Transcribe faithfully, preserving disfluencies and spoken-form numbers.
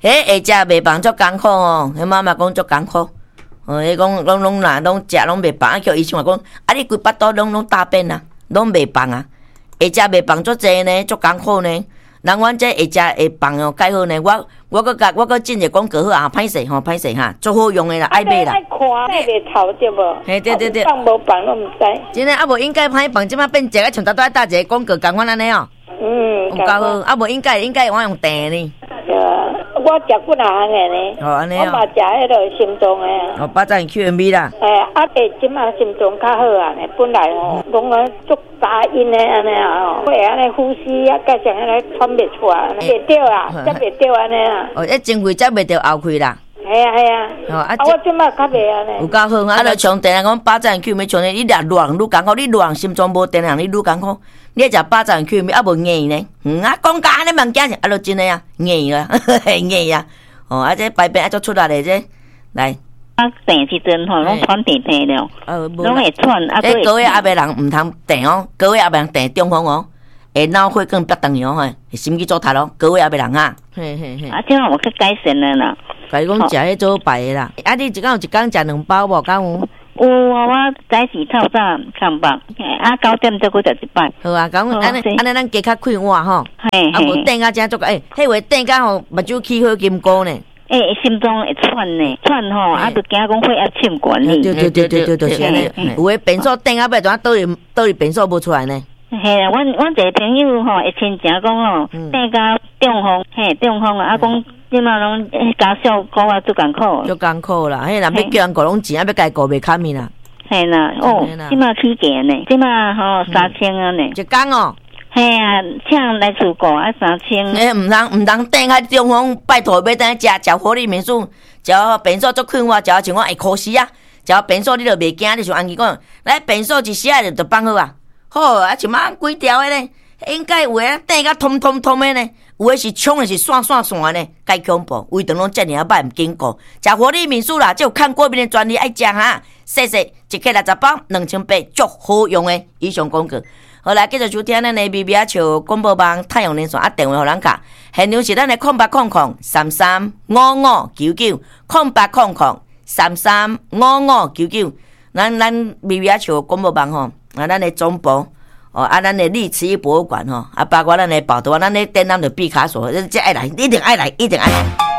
迄下食袂饭足艰苦哦，迄妈妈讲足艰苦。哦，伊讲拢拢啦，拢食拢袂饭，啊叫医生话讲，啊你规巴肚拢拢大便啊，拢袂饭啊，下食袂饭足济呢，足艰苦呢。人阮这下食会饭哦，介好呢。我我搁甲我搁进一广告好啊，歹势吼，歹势哈，足好用的啦，爱买啦。 爱看，爱袂头对无？ 嘿，对对对。 放无饭拢毋知。 真诶，啊无应该歹饭，即摆变食啊，像搭搭搭一个广告共款安尼哦。 嗯， 有够好，啊无应该应该我用订呢。 我食几若项的呢？ 哦，安尼哦。 我嘛食迄个心脏的啊。 哦，八站 Q M B 啦。 诶，啊，诶，即马心脏较好啊呢，本来吼拢个足杂音的安尼啊吼，会安尼呼吸啊，加上安尼喘袂出来，袂着啊，则袂着安尼啊。 哦，一前肺则袂着后肺啦。 系啊系啊。哦，啊，我即马较袂安尼。有够好，啊，就像电人讲八站 Q M B 像你掠乱愈艰苦，你乱心脏无电量你愈艰苦。你食八站 Q M B 啊无硬呢？嗯啊，讲甲安尼物件是啊，就真诶啊，硬啊，硬啊。哦，啊，这排便啊，做出来咧，这来。 啊，病时阵吼，拢喘鼻涕了，拢会喘。啊， 这高血压的人唔通病哦，高血压人病中风哦，会脑血管变长哦，嘿，心肌阻塞咯，高血压的人啊。嘿嘿嘿。 啊，这样我去改善了啦。 甲伊讲食迄做白的啦，啊，你一工有一工食两包无？敢有？ 有啊，我早时透早上班，啊九点再过食一摆。 好啊，讲安尼安尼，咱加较快活吼。 嘿啊，无等啊，真足个，诶，迄话等甲吼，目睭起好金菇呢。 诶、欸，心脏会喘呢，喘吼，啊，就惊讲血压深悬呢。 对对对对对，就是安尼。有诶，便所等啊，要怎倒里倒里便所无出来呢？ 嘿啊，阮阮一个朋友吼，会亲情讲吼，等到中风，嘿，中风啊，啊讲即马拢家小顾啊，足艰苦。 足艰苦啦，迄若要叫人顾拢钱，啊，要家顾袂堪面啦。 嘿啦，哦，即马起价呢，即马吼三千啊呢。 一工哦。 嘿啊，请来厝顾啊三千。 诶，毋通毋通等较中风，拜托要等食食活力民宿，食便所足快活，食像我会考试啊，食便所你就袂惊，你像安琪讲，来便所一时啊就就放好啊，好啊，像仔几条诶呢，应该有诶等甲通通通诶呢，有诶是冲诶是线线线呢，介恐怖，胃肠拢遮尔啊歹，毋经过，食活力民宿啦，只有看过面诶专利爱食哈，细细一克六十包，两千八，足好用诶，以上广告。好来，继续收听咱的 B B 啊，像广播网太阳连线啊，电话互咱卡，现场是咱的空八空空三三五五九九，空八空空三三五五九九，咱咱 B B 啊，像广播网吼，啊，咱的总部哦，啊，咱的历史博物馆吼，啊，包括咱的宝图啊，咱的展览的毕卡索，这爱来，一定爱来，一定爱来。